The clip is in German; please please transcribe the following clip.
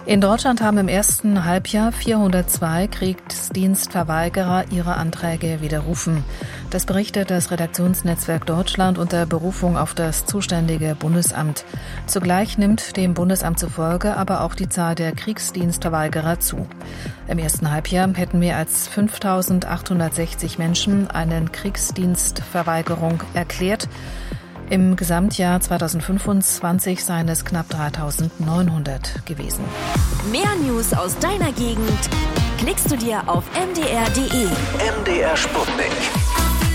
In Deutschland haben im ersten Halbjahr 402 Kriegsdienstverweigerer ihre Anträge widerrufen. Das berichtet das Redaktionsnetzwerk Deutschland unter Berufung auf das zuständige Bundesamt. Zugleich nimmt dem Bundesamt zufolge aber auch die Zahl der Kriegsdienstverweigerer zu. Im ersten Halbjahr hätten mehr als 5.860 Menschen eine Kriegsdienstverweigerung erklärt. Im Gesamtjahr 2025 seien es knapp 3.900 gewesen. Mehr News aus deiner Gegend klickst du dir auf mdr.de. MDR Sputnik.